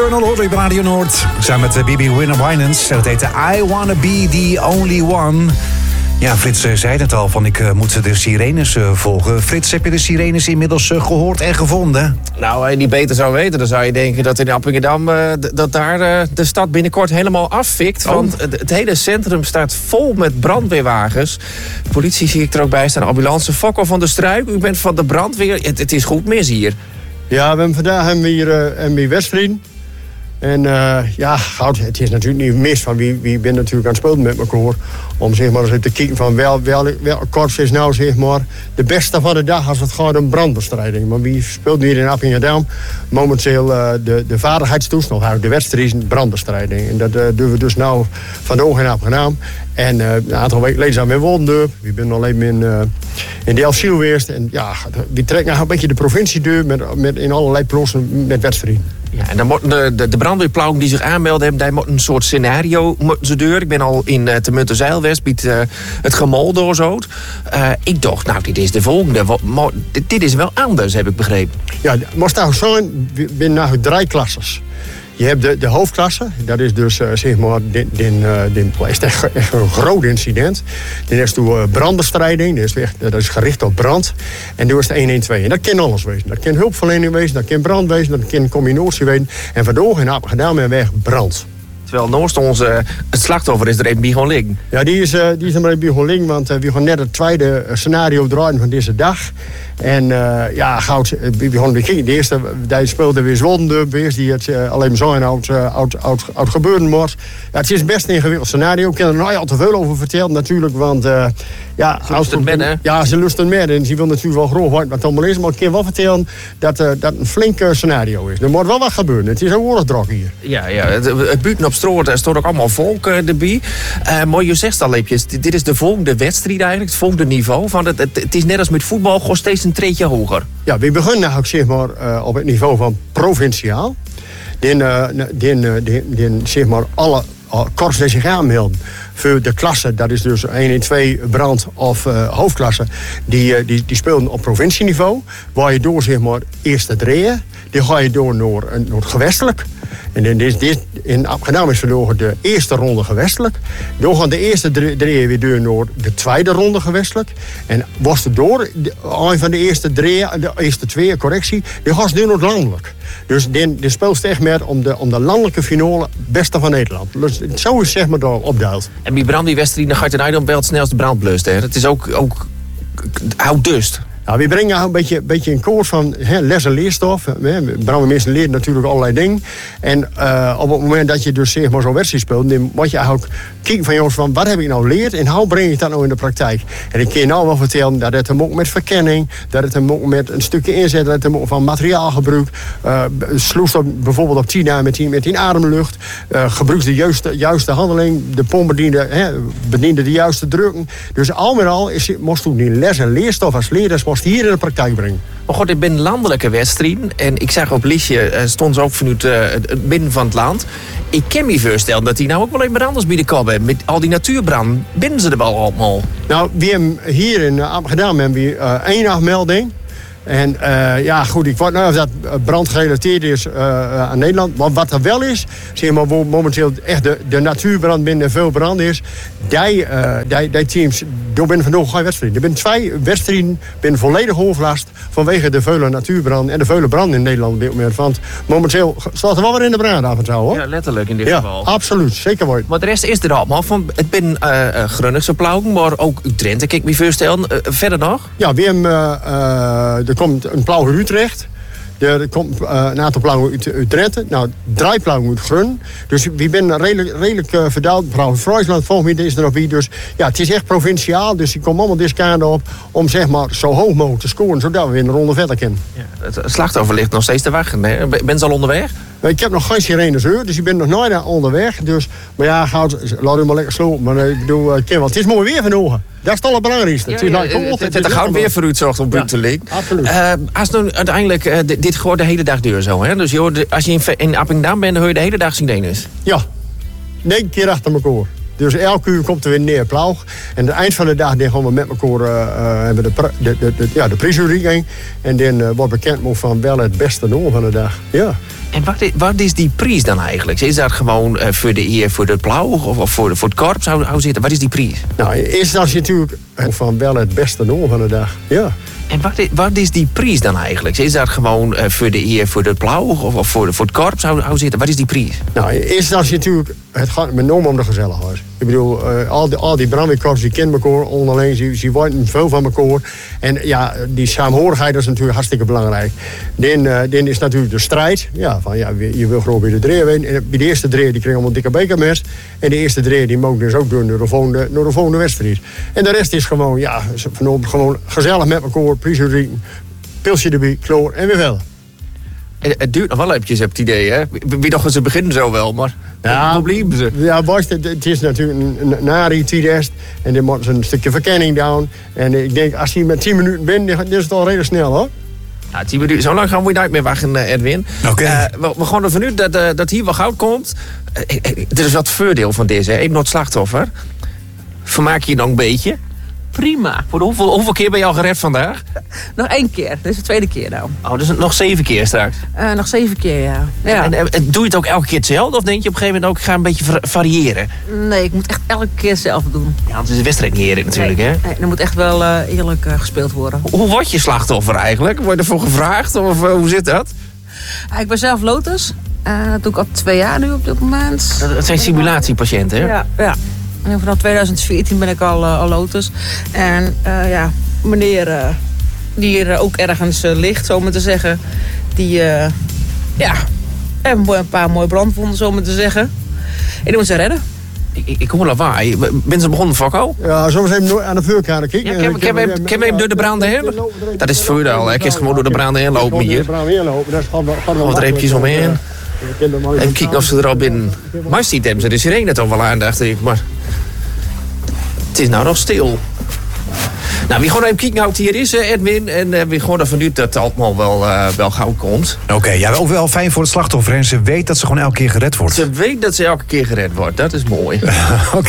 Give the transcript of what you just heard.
Audrey op Radio Noord. Samen met Bibi Winans. Dat heette I Wanna Be The Only One. Ja, Frits zei het al, van ik moet de sirenes volgen. Frits, heb je de sirenes inmiddels gehoord en gevonden? Nou, als je niet beter zou weten, dan zou je denken dat in Appingedam... dat daar de stad binnenkort helemaal afvikt. Oh. Want het hele centrum staat vol met brandweerwagens. De politie zie ik er ook bij staan. Ambulance. Fokko van der Struik, u bent van de brandweer. Het is goed mis hier. Ja, vandaag hebben we hier Westvriend. En goud, het is natuurlijk niet mis van wie bent natuurlijk aan het spelen met elkaar. Om zeg maar eens te kijken van welk korps is nou zeg maar de beste van de dag als het gaat om brandbestrijding. Maar wie speelt hier in Appingedam momenteel de vaardigheidstoestand, de wedstrijd brandbestrijding. En dat doen we dus nou van de ogen in Appingedam. En een aantal weken geleden zijn we in Woldendorp. We zijn alleen in de Elfziel geweest. En ja, we trekken een beetje de provincie deur met in allerlei plossen met wedstrijden. Ja, en dan moeten de brandweerploegen die zich aanmelden hebben, daar moet een soort scenario ze deur. Ik ben al in Temunten-Zeilwest, biedt het gemol doorzoot. Ik dacht, nou, dit is de volgende. Dit is wel anders, heb ik begrepen. Ja, moest nou zijn, we zijn nou 3 klasses. Je hebt de hoofdklasse, dat is dus zeg maar, is echt een groot incident. Dan is de brandbestrijding, dat is gericht op brand. En dan is het 112. En dat kan alles wezen. Dat kan hulpverlening wezen, dat kan brand wezen, dat kan combinatie wezen. En vandaag in Appingedam en weg brand. Terwijl naast ons het slachtoffer is er een bij gaan liggen. Ja, die is er maar een bij gaan liggen, want we gaan net het tweede scenario draaien van deze dag. En goud, we gaan bekijken. De eerste, die speelde weer Woldendorp, die het alleen zo'n oud gebeuren wordt. Ja, het is best een ingewikkeld scenario. Ik kan er nog al te veel over vertellen natuurlijk, want ze lusten met, hè? Ja, ze lusten met en ze wil natuurlijk wel groot worden wat het allemaal is. Maar ik kan wel vertellen dat een flink scenario is. Er moet wel wat gebeuren. Het is een oorlogsdruk hier. Ja, het buiten op straat, er staat ook allemaal volk erbij. Maar je zegt al eventjes, dit is de volgende wedstrijd eigenlijk, het volgende niveau. Van het is net als met voetbal, gewoon steeds een treetje hoger. Ja, we beginnen eigenlijk zeg maar op het niveau van provinciaal. Zeg maar alle korps die zich aanmelden voor de klasse, dat is dus 1 en 2 brand of hoofdklasse, die spelen op provincieniveau. Waar je door zeg maar eerste drieën, die ga je door naar het gewestelijk. En in Appingedam is verloren de eerste ronde gewestelijk. Dan gaan de eerste drieën weer door naar de tweede ronde gewestelijk. En was er door een van de eerste drieën, de eerste 2, correctie, die gaat door naar het landelijk. Dus die speelt echt meer om de landelijke finale beste van Nederland. Dus zo is zeg maar daar opduild. En bij brandweerwedstrijd, dan gaat je nou wel het snelste brandblust. Hè? Het is ook houd dust. Nou, we brengen een beetje een koers van les- en leerstof. Brandweermensen leren natuurlijk allerlei dingen. En op het moment dat je dus zeg maar zo'n wedstrijd speelt, dan moet je eigenlijk kijken van jongens van wat heb ik nou geleerd en hoe breng ik dat nou in de praktijk. En ik kan je nou wel vertellen dat het hem ook met verkenning, dat het hem ook met een stukje inzet, dat het hem ook van materiaalgebruik, sloest bijvoorbeeld op 10 jaar met die ademlucht, gebruikt de juiste handeling, de pomp bediende de juiste drukken. Dus al met al moest toen die les- en leerstof als leraars moest hier in de praktijk brengen. Maar god, ik ben landelijke wedstrijd en ik zag op Liesje, stond ze ook vanuit het midden van het land. Ik kan me voorstellen dat die nou ook wel even anders bij de kop hebben. Met al die natuurbranden, binnen ze er wel allemaal. Nou, we hebben hier in Appingedam hebben we 1 afmelding. En goed, ik weet niet of dat brandgerelateerd is aan Nederland. Maar wat er wel is, zeg maar, waar momenteel echt de natuurbrand binnen veel brand is. Die teams, daar ben vandaag geen wedstrijd. Er zijn 2 wedstrijden binnen volledig overlast vanwege de vele natuurbrand en de vele brand in Nederland op dit moment. Want momenteel staat er wel weer in de brand af en toe, hoor. Ja, letterlijk in dit geval. Ja, absoluut, zeker waar. Maar de rest is er allemaal van. Het ben Grunnigse ploegen, maar ook Drenthe, kan ik me voorstellen. Verder nog? Ja, we hebben er komt een ploeg uit Utrecht. Er komt een aantal ploegen uit Drenthe. Nou, 3 ploegen uit Grun. Dus we zijn redelijk verdeeld. Mevrouw Friesland volgens mij is er nog bij. Dus ja, het is echt provinciaal. Dus die komen allemaal deze kant op om zeg maar zo hoog mogelijk te scoren. Zodat we weer een ronde verder kunnen. Ja, het slachtoffer ligt nog steeds te wachten. Hè? Ben ze al onderweg? Ik heb nog geen sirenes hoor, dus ik ben nog nooit onderweg. Dus, maar ja, laat u maar lekker slopen. Maar ik bedoel, het is mooi weer vanochtend. Dat is het allerbelangrijkste. Het gaat weer voor u zorgt om buiten te liggen. Absoluut. Als nu uiteindelijk, dit gaat de hele dag deur zo. Hè? Dus als je in Appingedam bent, dan hoor je de hele dag sirenes. Ja, 9 keer achter elkaar. Dus elke uur komt er weer een neerploeg. En aan het eind van de dag gaan we met elkaar hebben de prijsuitreiking. En dan wordt bekend van wel het beste nummer van de dag. Ja. En wat is die prijs dan eigenlijk? Is dat gewoon voor de eer, voor de ploeg of voor het korps? Hoe zit het? Wat is die prijs? Nou, eerst als je natuurlijk van wel het beste nummer van de dag. Ja. En wat is die prijs dan eigenlijk? Is dat gewoon voor de eer, voor de ploeg of voor het korps? Hoe zit het? Wat is die prijs? Nou, eerst als je natuurlijk... Het gaat met name om de gezelligheid. Ik bedoel, al die brandweerkorps die kennen elkaar onderling. Ze weten veel van elkaar. En ja, die saamhorigheid is natuurlijk hartstikke belangrijk. Dan is natuurlijk de strijd. Ja, van, ja, je wil gewoon bij de dreer winnen. En bij de eerste dreer die krijgen allemaal een dikke bekermes. En de eerste dreer die mogen dus ook doen door de volgende wedstrijd. En de rest is gewoon, ja, gewoon gezellig met elkaar. Prijzen drinken, pilsje erbij, kloor en weer verder. Het duurt nog wel eventjes, heb het idee, hè? Wie dacht ze beginnen zo wel, maar hoe blijven ze? Ja, boys, het is natuurlijk een nari-test en dan moet ze een stukje verkenning doen. En ik denk, als hij met 10 minuten bent, dan is het al redelijk snel, hoor. Ja, 10 minuten, zo lang gaan we niet meer wachten, Edwin. Oké. We gaan ervan uit dat hier wel goud komt. Er is wat voordeel van deze, hè? Even nog het slachtoffer. Vermaak je je nog een beetje? Prima. Voor hoeveel keer ben je al gered vandaag? Nog 1 keer. Dit is de 2e keer nou. Oh, dus nog 7 keer straks. Nog 7 keer, ja. En doe je het ook elke keer hetzelfde? Of denk je op een gegeven moment ook, ga een beetje variëren? Nee, ik moet echt elke keer zelf doen. Ja, want het is de wedstrijd niet eerlijk natuurlijk, hè? Nee, er moet echt wel eerlijk gespeeld worden. Hoe word je slachtoffer eigenlijk? Word je ervoor gevraagd? Of hoe zit dat? Ik ben zelf Lotus. Dat doe ik al 2 jaar nu op dit moment. Dat zijn simulatiepatiënten, hè? Ja. En vanaf 2014 ben ik al Lotus. En meneer die er ook ergens ligt, zo maar te zeggen. Die een paar mooie brandwonden, zo maar te zeggen. En die moeten ze redden. Ik hoor lawaai. Ben ze begonnen, Fokko? Ja, soms even aan de vuurkamer kijken. Ja, ik heb hem door de branden heen. Dat is voordeel. Ik is gewoon door de branden heen lopen hier. Wat reepjes omheen. En kijk of ze er al binnen. Maar ziet hem ze de sirene toch wel aan, dacht ik. Maar het is nou nog stil. Nou, wie gewoon even kijken hoe het hier is, Edwin. En wie gewoon ervan uit dat het allemaal wel gauw komt. Oké, ja, ook wel fijn voor het slachtoffer. En ze weet dat ze gewoon elke keer gered wordt. Ze weet dat ze elke keer gered wordt. Dat is mooi. Oké.